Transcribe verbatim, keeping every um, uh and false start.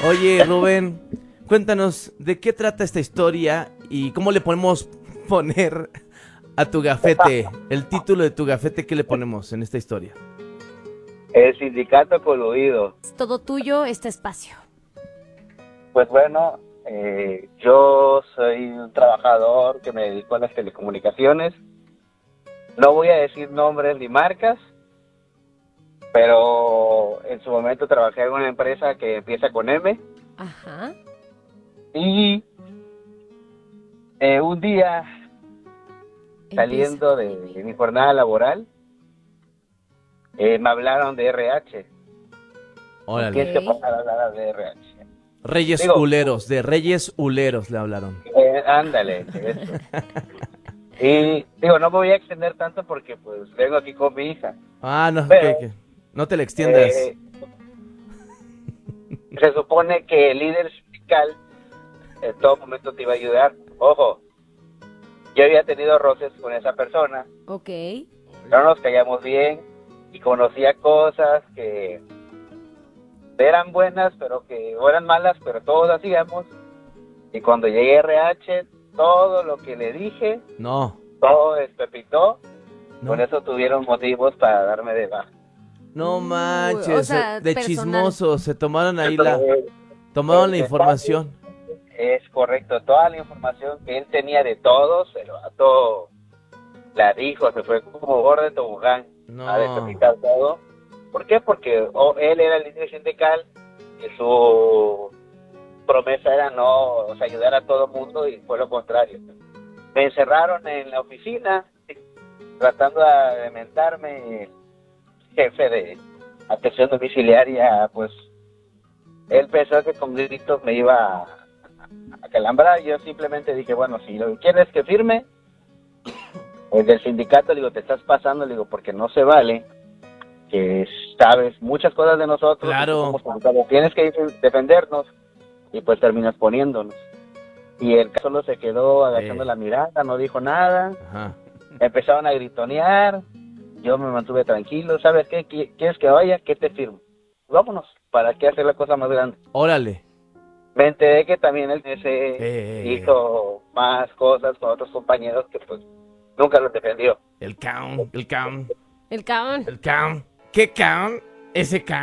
Oye, Rubén, cuéntanos de qué trata esta historia y cómo le podemos poner a tu gafete, el título de tu gafete, ¿qué le ponemos en esta historia? El sindicato coludido. Es todo tuyo este espacio. Pues bueno, eh, yo soy un trabajador que me dedico a las telecomunicaciones. No voy a decir nombres ni marcas, pero en su momento trabajé en una empresa que empieza con M. Ajá. Y eh, un día, saliendo de, de mi jornada laboral, eh, me hablaron de R H. Órale. Tienes que pasar a hablar de R H. Reyes Digo, Uleros, de Reyes Uleros le hablaron. Eh, ándale, eso. Y digo, no me voy a extender tanto porque pues vengo aquí con mi hija. Ah, no, Pero, que, que no te le extiendas. Eh, se supone que el líder sindical en todo momento te iba a ayudar. Ojo, yo había tenido roces con esa persona, Ok. no nos callamos bien y conocía cosas que eran buenas, pero que o eran malas, pero todos hacíamos. Y cuando llegué a R H, todo lo que le dije, No, todo despepitó. no, Con eso tuvieron motivos para darme de baja. no Uy, manches, o sea, de personal. chismosos, se tomaron ahí la, Entonces, tomaron la el información. Es correcto, toda la información que él tenía de todos, el vato la dijo, se fue como gordo de tobogán No. a despepitar todo. ¿Por qué? Porque oh, él era el líder sindical y su promesa era no, o sea, ayudar a todo el mundo, y fue lo contrario. Me encerraron en la oficina tratando de mentarme. El jefe de atención domiciliaria, pues él pensó que con gritos me iba a, a calambrar. Yo simplemente dije, bueno, si lo que quieres que firme, el del sindicato, le digo, te estás pasando, le digo, porque no se vale que sabes muchas cosas de nosotros, Claro. y tú como sindicato tienes que defendernos, y pues terminas poniéndonos. Y el solo se quedó agachando Eh. la mirada, no dijo nada. Ajá. Empezaron a gritonear, yo me mantuve tranquilo. ¿Sabes qué? ¿Qui- ¿Quieres que vaya? ¿Qué te firmo? Vámonos, ¿para qué hacer la cosa más grande? Órale. Me enteré que también él ese Eh. hizo más cosas con otros compañeros que pues nunca los defendió. El count, el count, El cabrón. el count. ¿Qué count? Ese count.